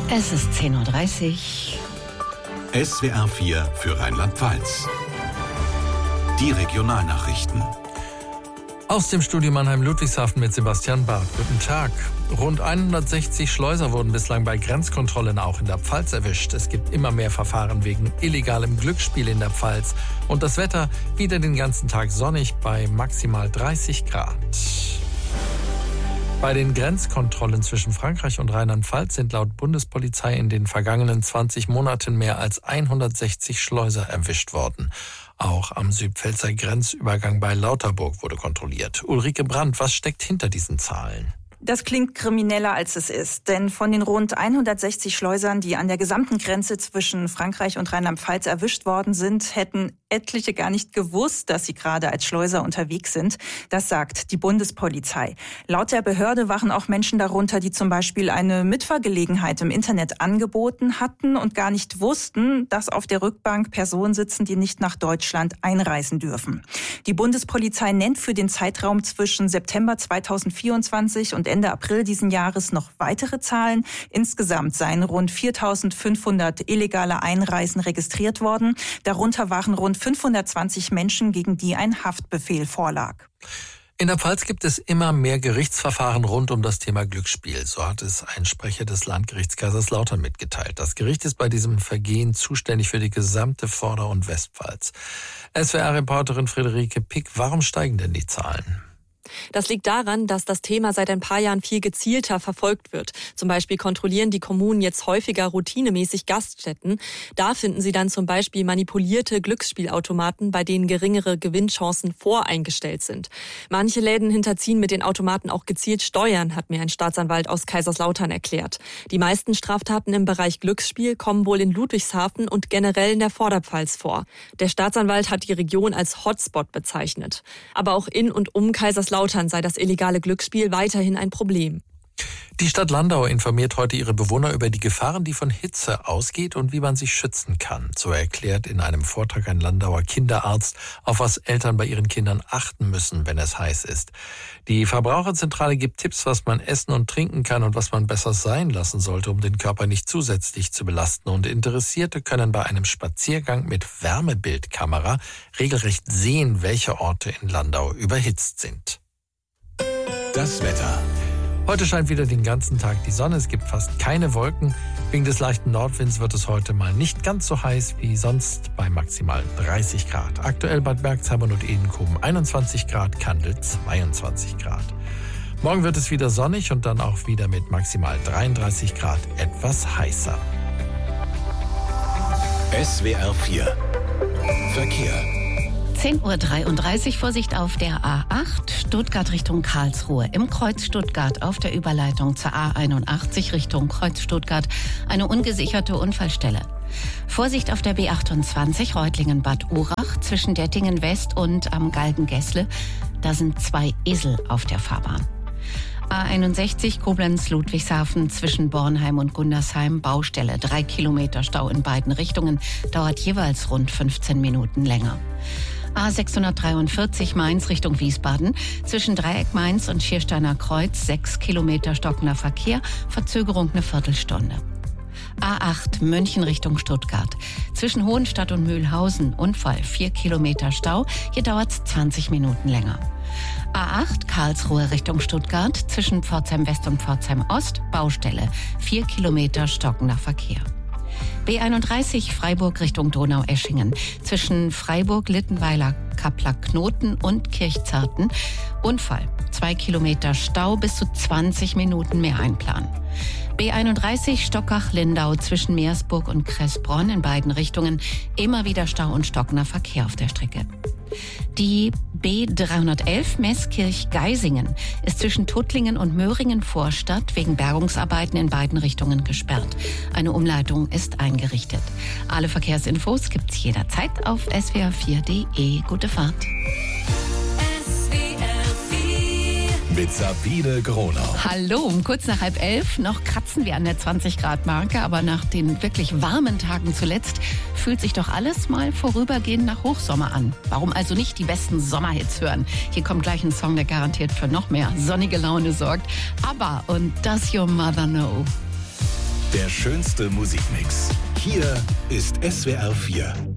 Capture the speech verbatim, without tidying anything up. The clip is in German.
Es ist zehn Uhr dreißig. S W R vier für Rheinland-Pfalz. Die Regionalnachrichten. Aus dem Studio Mannheim-Ludwigshafen mit Sebastian Barth. Guten Tag. Rund hundertsechzig Schleuser wurden bislang bei Grenzkontrollen auch in der Pfalz erwischt. Es gibt immer mehr Verfahren wegen illegalem Glücksspiel in der Pfalz. Und das Wetter wieder den ganzen Tag sonnig bei maximal dreißig Grad. Bei den Grenzkontrollen zwischen Frankreich und Rheinland-Pfalz sind laut Bundespolizei in den vergangenen zwanzig Monaten mehr als hundertsechzig Schleuser erwischt worden. Auch am Südpfälzer Grenzübergang bei Lauterburg wurde kontrolliert. Ulrike Brandt, was steckt hinter diesen Zahlen? Das klingt krimineller, als es ist. Denn von den rund hundertsechzig Schleusern, die an der gesamten Grenze zwischen Frankreich und Rheinland-Pfalz erwischt worden sind, hätten etliche gar nicht gewusst, dass sie gerade als Schleuser unterwegs sind. Das sagt die Bundespolizei. Laut der Behörde waren auch Menschen darunter, die zum Beispiel eine Mitfahrgelegenheit im Internet angeboten hatten und gar nicht wussten, dass auf der Rückbank Personen sitzen, die nicht nach Deutschland einreisen dürfen. Die Bundespolizei nennt für den Zeitraum zwischen September zweitausendvierundzwanzig und Ende April diesen Jahres noch weitere Zahlen. Insgesamt seien rund viertausendfünfhundert illegale Einreisen registriert worden. Darunter waren rund fünfhundertzwanzig Menschen, gegen die ein Haftbefehl vorlag. In der Pfalz gibt es immer mehr Gerichtsverfahren rund um das Thema Glücksspiel. So hat es ein Sprecher des Landgerichts Kaiserslautern mitgeteilt. Das Gericht ist bei diesem Vergehen zuständig für die gesamte Vorder- und Westpfalz. S W R-Reporterin Friederike Pick, warum steigen denn die Zahlen? Das liegt daran, dass das Thema seit ein paar Jahren viel gezielter verfolgt wird. Zum Beispiel kontrollieren die Kommunen jetzt häufiger routinemäßig Gaststätten. Da finden sie dann zum Beispiel manipulierte Glücksspielautomaten, bei denen geringere Gewinnchancen voreingestellt sind. Manche Läden hinterziehen mit den Automaten auch gezielt Steuern, hat mir ein Staatsanwalt aus Kaiserslautern erklärt. Die meisten Straftaten im Bereich Glücksspiel kommen wohl in Ludwigshafen und generell in der Vorderpfalz vor. Der Staatsanwalt hat die Region als Hotspot bezeichnet. Aber auch in und um Kaiserslautern sei das illegale Glücksspiel weiterhin ein Problem. Die Stadt Landau informiert heute ihre Bewohner über die Gefahren, die von Hitze ausgeht und wie man sich schützen kann. So erklärt in einem Vortrag ein Landauer Kinderarzt, auf was Eltern bei ihren Kindern achten müssen, wenn es heiß ist. Die Verbraucherzentrale gibt Tipps, was man essen und trinken kann und was man besser sein lassen sollte, um den Körper nicht zusätzlich zu belasten. Und Interessierte können bei einem Spaziergang mit Wärmebildkamera regelrecht sehen, welche Orte in Landau überhitzt sind. Das Wetter. Heute scheint wieder den ganzen Tag die Sonne. Es gibt fast keine Wolken. Wegen des leichten Nordwinds wird es heute mal nicht ganz so heiß wie sonst bei maximal dreißig Grad. Aktuell Bad Bergzabern und Edenkoben einundzwanzig Grad, Kandel zweiundzwanzig Grad. Morgen wird es wieder sonnig und dann auch wieder mit maximal dreiunddreißig Grad etwas heißer. S W R vier Verkehr. zehn Uhr dreiunddreißig, Vorsicht auf der A acht, Stuttgart Richtung Karlsruhe. Im Kreuz Stuttgart auf der Überleitung zur A einundachtzig Richtung Kreuz Stuttgart eine ungesicherte Unfallstelle. Vorsicht auf der B achtundzwanzig Reutlingen-Bad Urach zwischen Dettingen West und am Galgen-Gessle. Da sind zwei Esel auf der Fahrbahn. A einundsechzig Koblenz-Ludwigshafen zwischen Bornheim und Gundersheim, Baustelle. Drei Kilometer Stau in beiden Richtungen, dauert jeweils rund fünfzehn Minuten länger. A sechshundertdreiundvierzig Mainz Richtung Wiesbaden, zwischen Dreieck Mainz und Schiersteiner Kreuz, sechs Kilometer stockender Verkehr, Verzögerung eine Viertelstunde. A acht München Richtung Stuttgart, zwischen Hohenstadt und Mühlhausen, Unfall, vier Kilometer Stau, hier dauert es zwanzig Minuten länger. A acht Karlsruhe Richtung Stuttgart, zwischen Pforzheim West und Pforzheim Ost, Baustelle, vier Kilometer stockender Verkehr. B einunddreißig Freiburg Richtung Donaueschingen, zwischen Freiburg, Littenweiler, Kappler-Knoten und Kirchzarten. Unfall, zwei Kilometer Stau, bis zu zwanzig Minuten mehr einplanen. B einunddreißig Stockach-Lindau zwischen Meersburg und Kressbronn in beiden Richtungen. Immer wieder Stau und stockender Verkehr auf der Strecke. Die B dreihundertelf Meßkirch-Geisingen ist zwischen Tuttlingen und Möhringen-Vorstadt wegen Bergungsarbeiten in beiden Richtungen gesperrt. Eine Umleitung ist eingerichtet. Alle Verkehrsinfos gibt's jederzeit auf s w r vier punkt d e. Gute Fahrt. Mit Sabine Gronau. Hallo, um kurz nach halb elf. Noch kratzen wir an der zwanzig Grad Marke, aber nach den wirklich warmen Tagen zuletzt fühlt sich doch alles mal vorübergehend nach Hochsommer an. Warum also nicht die besten Sommerhits hören? Hier kommt gleich ein Song, der garantiert für noch mehr sonnige Laune sorgt. ABBA und Does Your Mother Know? Der schönste Musikmix. Hier ist S W R vier.